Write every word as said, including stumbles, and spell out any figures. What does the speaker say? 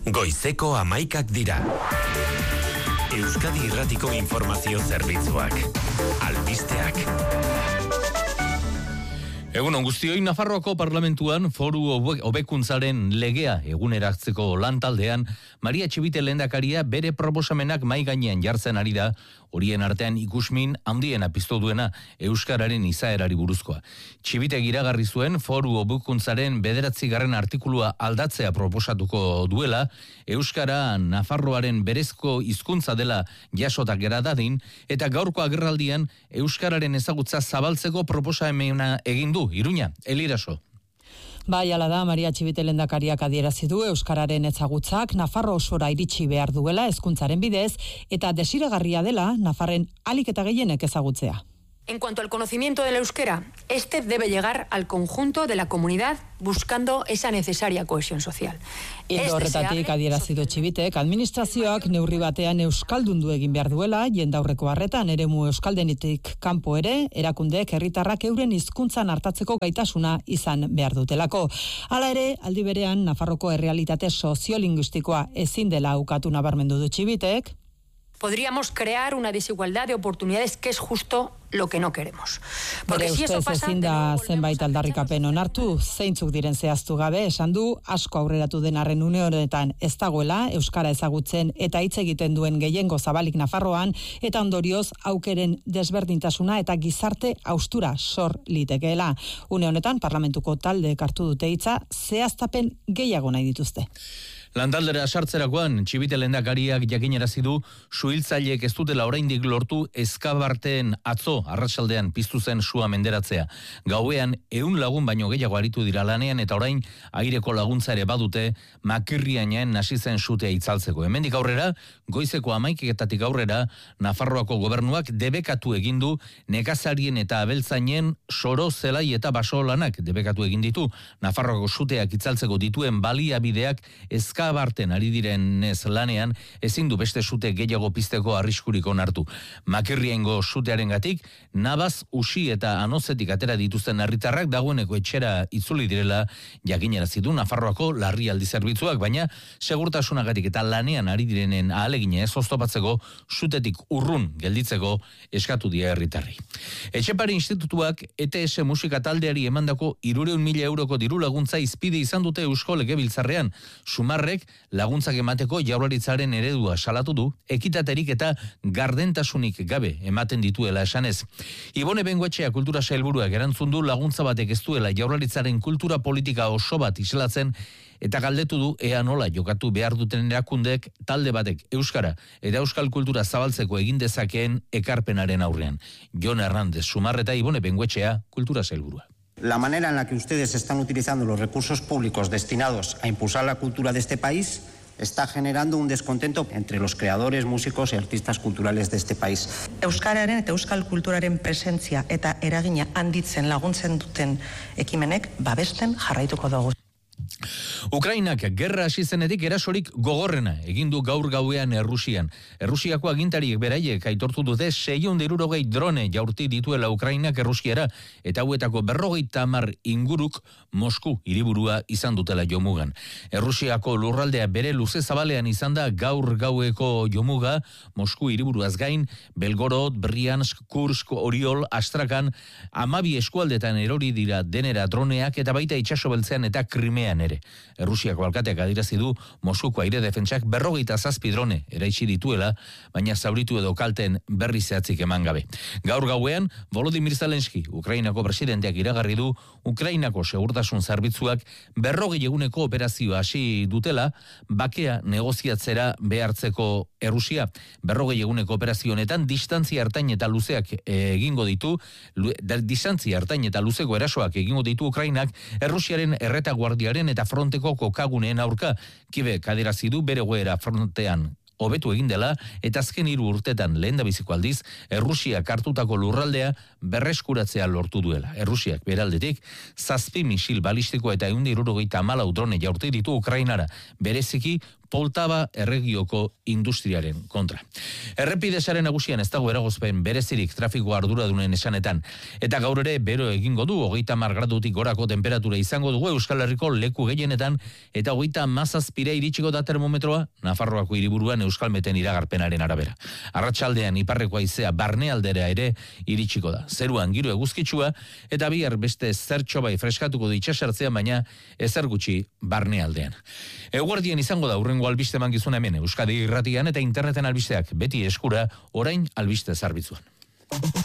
Goizeko hamaikak dira. Euskadi Irratiko Informazio Zerbitzuak. Albisteak. Egunon guztioi, Nafarroako Parlamentuan foru hobekuntzaren legea eguneratzeko lantaldean Maria Txibite lehendakaria bere proposamenak mai gainean jartzen ari da, horien artean ikusmin handiena piztu duena euskararen izaerari buruzkoa. Txibite iragarri zuen foru hobekuntzaren bederatzigarren artikulua aldatzea proposatuko duela, euskara Nafarroaren berezko hizkuntza dela jasotak gera dadin, eta gaurko agerraldian euskararen ezagutza zabaltzeko proposamena egin du. Iruña, Eliraso. Bai, ala da, Maria Txibite lehendakariak adierazi du euskararen ezagutzak Nafarro osora iritsi behar duela hezkuntzaren bidez eta desiragarria dela Nafarren ahalik eta gehienek ezagutzea. En cuanto al conocimiento del euskera, este debe llegar al conjunto de la comunidad buscando esa necesaria cohesión social. Ildo horretatik adierazi du Txibitek, administrazioak neurri batean euskaldundu egin behar duela, jendaurreko harretan eremu euskaldenetik kanpo ere, erakundeek herritarrak euren hizkuntzan hartatzeko gaitasuna izan behar dutelako. Hala ere, aldi berean, Nafarroko errealitate soziolinguistikoa ezin dela ukatu nabarmendu du Txibitek. Podríamos crear una desigualdad de oportunidades que es justo lo que no queremos. Bere ustez ezin da zenbait aldarrikapen onartu, zeintzuk diren zehaztu gabe, esan du, asko aurreratu den arren une honetan ez dagoela, euskara ezagutzen eta hitz egiten duen gehiengo zabalik Nafarroan, eta ondorioz aukeren desberdintasuna eta gizarte haustura sor litekeela. Une honetan parlamentuko taldeek hartu dute hitza, zehaztapen gehiago nahi dituzte. Landaldera sartzerakoan, Txibite lehendakariak jakinarazi du suhiltzaileek ez dutela oraindik lortu Eskabarteen atzo arratsaldean piztu zen sua menderatzea. Gauean ehun lagun baino gehiago aritu dira lanean eta orain aireko laguntza ere badute Makirriainen hasi zen sutea itzaltzeko. Hemendik aurrera, goizeko hamaiketatik aurrera, Nafarroako gobernuak debekatu egin du nekazarien eta abeltzainen soro, zelai eta baso lanak debekatu egin ditu. Nafarroako suteak itzaltzeko dituen baliabideak eska Barten ari direnez lanean, ezin du beste sute gehiago pizteko arriskurik onartu. Makirriengo sutearengatik, Nabaz, Usi eta Anozetik atera dituzten herritarrak dagoeneko etxera itzuli direla jakinarazi du Nafarroako larrialdi zerbitzuak, baina segurtasunagatik eta lanean ari direnen ahalegina ez oztopatzeko sutetik urrun gelditzeko eskatu die herritarrei. Etxepare Institutuak E T S musika taldeari emandako hirurehun mila euroko diru laguntza izpide izan dute Eusko Legebiltzarrean. Sumarrek laguntzak emateko Jaurlaritzaren eredua salatu du, ekitaterik eta gardentasunik gabe ematen dituela esanez. Ibone Bengoetxea kultura sailburuak erantzun du laguntza batek ez duela Jaurlaritzaren kultura politika oso bat islatzen eta galdetu du ea nola jokatu behar duten erakundek talde batek euskara eta euskal kultura zabaltzeko egin dezakeen ekarpenaren aurrean. Jon Hernández Sumarreta, Ibone Bengoetxea kultura sailburua. La manera en la que ustedes están utilizando los recursos públicos destinados a impulsar la cultura de este país está generando un descontento entre los creadores, músicos y artistas culturales de este país. Euskararen eta euskal kulturaren presentzia eta eragina handitzen laguntzen duten ekimenek babesten jarraituko dugu. Ukrainak gerra hasi zenetik erasorik gogorrena egin du gaur gauean Errusian. Errusiako agintariek beraiek aitortu dute seiehun eta hirurogei drone jaurti dituela Ukrainak Errusiara eta hauetako berrogeita hamar inguruk Mosku hiriburua izan dutela jomugan. Errusiako lurraldea bere luze zabalean izan da gaur gaueko jomuga, Mosku hiriburuaz gain, Belgorod, Briansk, Kursk, Oriol, Astrakan, hamabi eskualdetan erori dira denera droneak eta baita itsaso beltzean eta Krimean ere. Errusiako alkateak adirazi du Moskuko aire defentsak berrogeita zazpi drone eraitsi dituela, baina zauritu edo kalten berri zehatzik eman gabe. Gaur gauean, Volodymyr Zelensky, Ukrainako presidenteak iragarri du Ukrainako segurtasun zerbitzuak berrogei eguneko operazioa hasi dutela, bakea negoziatzera behartzeko Errusia. Berrogei eguneko operazio honetan distantzia hartain eta luzeak egingo ditu, distantzia hartain eta luzeko erasoak egingo ditu Ukrainak Errusiaren erretaguardiaren eta fronteko kokaguneen aurka. Kibek adierazi du bere egoera frontean hobetu egin dela eta azken hiru urtetan lehendabiziko aldiz Errusiak hartutako lurraldea berreskuratzea lortu duela. Errusiak beraldetik zazpi misil balistiko eta ehun eta hirurogeita hamalau drone jaurti ditu Ukrainara, bereziki Poltaba erregioko industriaren kontra. Errepide sare nagusian ez dago eragozpen berezirik trafiko arduradunen esanetan, eta gaur ere bero egingo du, hogeita hamar gradutik gorako temperatura izango dugu Euskal Herriko leku gehienetan, eta hogeita hamazazpira iritsiko da termometroa Nafarroako hiriburuan Euskalmeten iragarpenaren arabera. Arratsaldean iparreko haizea barnealdera ere iritsiko da. Zeruan giro eguzkitsua, eta bihar beste zertxo bai freskatuko du itxasartzean, baina ezer gutxi barnealdean. Eguerdien izango da urrengo albiste mankizuna hemen Euskadi Irratian eta interneten albisteak beti eskura orain albiste zerbitzuan.